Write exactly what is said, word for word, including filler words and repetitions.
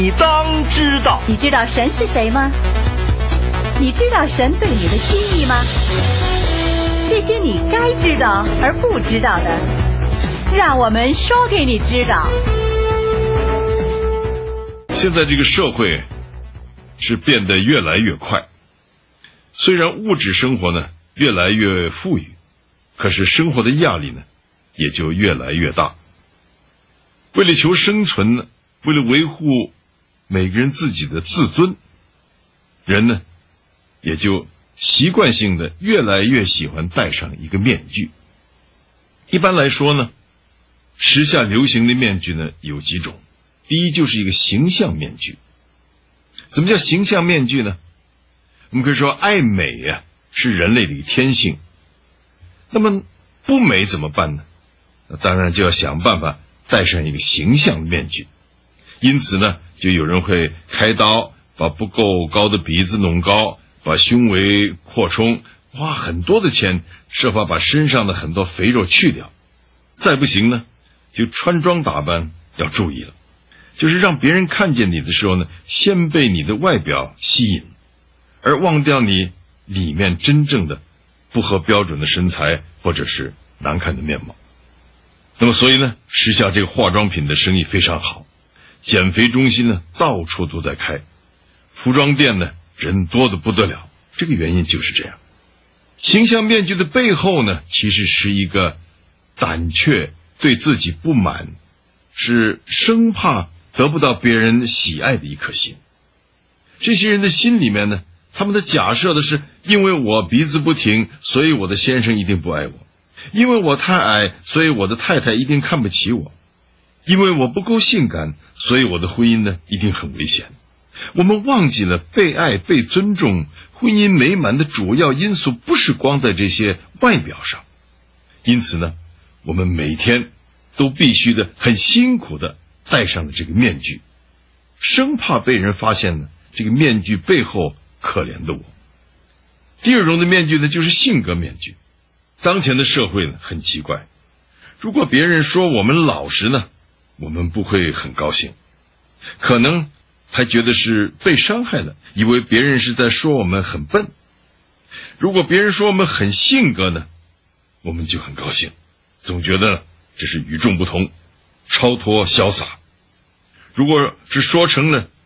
你当知道。 你知道神是谁吗？你知道神对你的心意吗？这些你该知道而不知道的，让我们说给你知道。 现在这个社会是变得越来越快，虽然物质生活呢越来越富裕，可是生活的压力呢也就越来越大。为了求生存呢，为了维护每个人自己的自尊，人呢也就习惯性的越来越喜欢戴上一个面具。一般来说呢，时下流行的面具呢有几种。第一就是一个形象面具。怎么叫形象面具呢？我们可以说爱美呀、啊、是人类的一个天性。那么不美怎么办呢？那当然就要想办法戴上一个形象面具。因此呢，就有人会开刀把不够高的鼻子弄高，把胸围扩充，花很多的钱设法把身上的很多肥肉去掉。再不行呢，就穿装打扮要注意了，就是让别人看见你的时候呢，先被你的外表吸引，而忘掉你里面真正的不合标准的身材或者是难看的面貌。那么所以呢，时下这个化妆品的生意非常好，减肥中心呢到处都在开，服装店呢人多得不得了。这个原因就是这样。形象面具的背后呢，其实是一个胆怯，对自己不满，是生怕得不到别人喜爱的一颗心。这些人的心里面呢，他们的假设的是，因为我鼻子不挺，所以我的先生一定不爱我；因为我太矮，所以我的太太一定看不起我；因为我不够性感，所以我的婚姻呢一定很危险。我们忘记了被爱、被尊重、婚姻美满的主要因素不是光在这些外表上。因此呢，我们每天都必须的很辛苦的戴上了这个面具，生怕被人发现呢这个面具背后可怜的我。第二种的面具呢，就是性格面具。当前的社会呢很奇怪，如果别人说我们老实呢，我们不会很高兴，可能还觉得是被伤害了，以为别人是在说我们很笨。如果别人说我们很性格呢，我们就很高兴，总觉得这是与众不同，超脱潇洒。如果是说成了